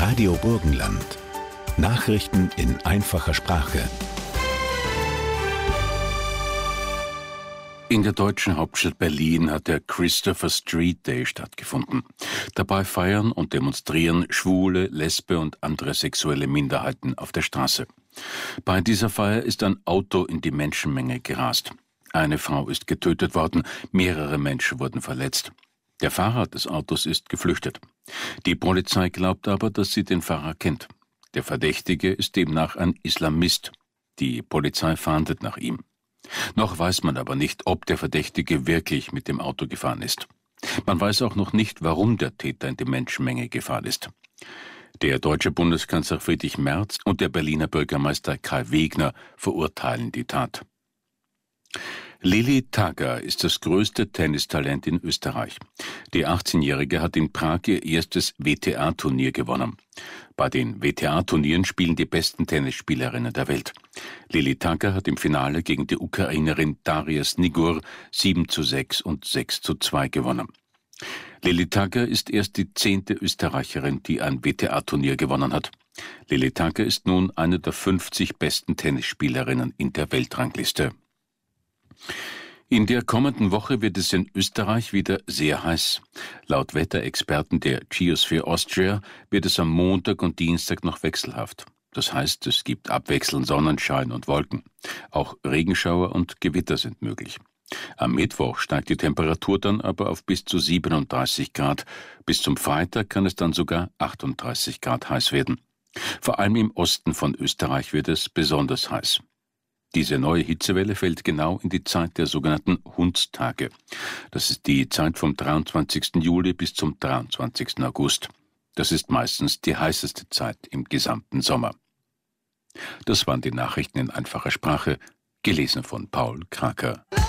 Radio Burgenland. Nachrichten in einfacher Sprache. In der deutschen Hauptstadt Berlin hat der Christopher Street Day stattgefunden. Dabei feiern und demonstrieren Schwule, Lesbe und andere sexuelle Minderheiten auf der Straße. Bei dieser Feier ist ein Auto in die Menschenmenge gerast. Eine Frau ist getötet worden, mehrere Menschen wurden verletzt. Der Fahrer des Autos ist geflüchtet. Die Polizei glaubt aber, dass sie den Fahrer kennt. Der Verdächtige ist demnach ein Islamist. Die Polizei fahndet nach ihm. Noch weiß man aber nicht, ob der Verdächtige wirklich mit dem Auto gefahren ist. Man weiß auch noch nicht, warum der Täter in die Menschenmenge gefahren ist. Der deutsche Bundeskanzler Friedrich Merz und der Berliner Bürgermeister Kai Wegner verurteilen die Tat. Lili Tagger ist das größte Tennistalent in Österreich. Die 18-Jährige hat in Prag ihr erstes WTA-Turnier gewonnen. Bei den WTA-Turnieren spielen die besten Tennisspielerinnen der Welt. Lili Tagger hat im Finale gegen die Ukrainerin Daria Snigur 7:6 und 6:2 gewonnen. Lili Tagger ist erst die 10. Österreicherin, die ein WTA-Turnier gewonnen hat. Lili Tagger ist nun eine der 50 besten Tennisspielerinnen in der Weltrangliste. In der kommenden Woche wird es in Österreich wieder sehr heiß. Laut Wetterexperten der Geosphere Austria wird es am Montag und Dienstag noch wechselhaft. Das heißt, es gibt abwechselnd Sonnenschein und Wolken. Auch Regenschauer und Gewitter sind möglich. Am Mittwoch steigt die Temperatur dann aber auf bis zu 37 Grad. Bis zum Freitag kann es dann sogar 38 Grad heiß werden. Vor allem im Osten von Österreich wird es besonders heiß. Diese neue Hitzewelle fällt genau in die Zeit der sogenannten Hundstage. Das ist die Zeit vom 23. Juli bis zum 23. August. Das ist meistens die heißeste Zeit im gesamten Sommer. Das waren die Nachrichten in einfacher Sprache, gelesen von Paul Kraker.